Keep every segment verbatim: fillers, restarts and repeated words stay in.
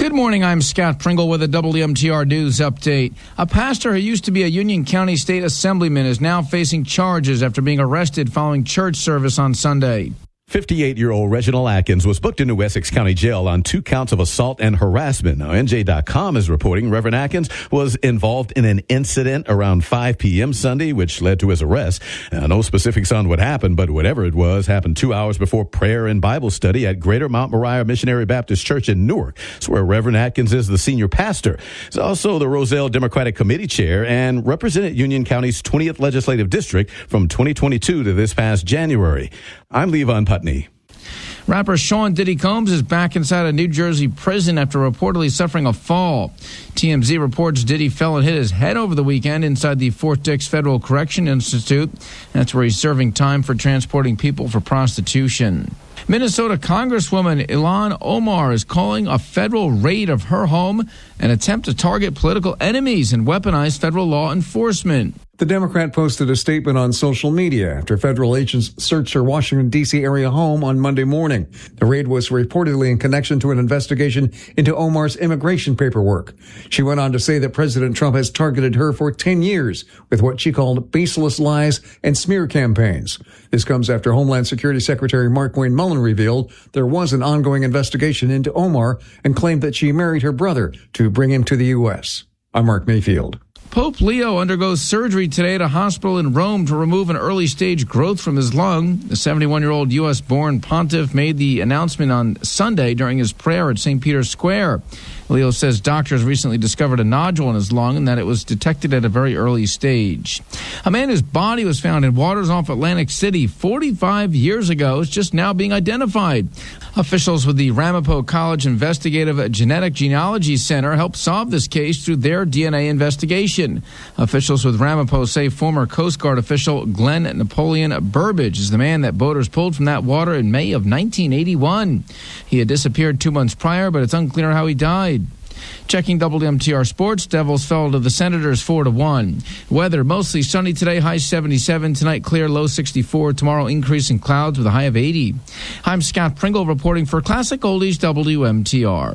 Good morning, I'm Scott Pringle with a W M T R News update. A pastor who used to be a Union County State Assemblyman is now facing charges after being arrested following church service on Sunday. fifty-eight-year-old Reginald Atkins was booked into Essex County Jail on two counts of assault and harassment. Now, N J dot com is reporting Reverend Atkins was involved in an incident around five p.m. Sunday, which led to his arrest. Now, no specifics on what happened, but whatever it was happened two hours before prayer and Bible study at Greater Mount Moriah Missionary Baptist Church in Newark. It's where Reverend Atkins is the senior pastor. He's also the Roselle Democratic Committee chair and represented Union County's twentieth Legislative District from twenty twenty-two to this past January. I'm Levon Putney. Rapper Sean Diddy Combs is back inside a New Jersey prison after reportedly suffering a fall. T M Z reports Diddy fell and hit his head over the weekend inside the Fort Dix Federal Correction Institute. That's where he's serving time for transporting people for prostitution. Minnesota Congresswoman Ilhan Omar is calling a federal raid of her home an attempt to target political enemies and weaponize federal law enforcement. The Democrat posted a statement on social media after federal agents searched her Washington, D C area home on Monday morning. The raid was reportedly in connection to an investigation into Omar's immigration paperwork. She went on to say that President Trump has targeted her for ten years with what she called baseless lies and smear campaigns. This comes after Homeland Security Secretary Mark Wayne Mullen revealed there was an ongoing investigation into Omar and claimed that she married her brother to bring him to the U S. I'm Mark Mayfield. Pope Leo undergoes surgery today at a hospital in Rome to remove an early-stage growth from his lung. The seventy-one-year-old U S-born pontiff made the announcement on Sunday during his prayer at Saint Peter's Square. Leo says doctors recently discovered a nodule in his lung and that it was detected at a very early stage. A man whose body was found in waters off Atlantic City forty-five years ago is just now being identified. Officials with the Ramapo College Investigative Genetic Genealogy Center helped solve this case through their D N A investigation. Officials with Ramapo say former Coast Guard official Glenn Napoleon Burbage is the man that boaters pulled from that water in May of nineteen eighty-one. He had disappeared two months prior, but it's unclear how he died. Checking W M T R Sports, Devils fell to the Senators four to one. Weather, mostly sunny today, high seventy-seven. Tonight, clear, low sixty-four. Tomorrow, increase in clouds with a high of eighty. I'm Scott Pringle reporting for Classic Oldies W M T R.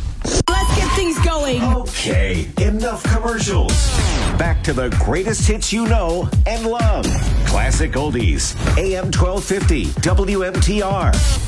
Let's get things going. Okay, enough commercials. Back to the greatest hits you know and love. Classic Oldies, A M twelve fifty, W M T R.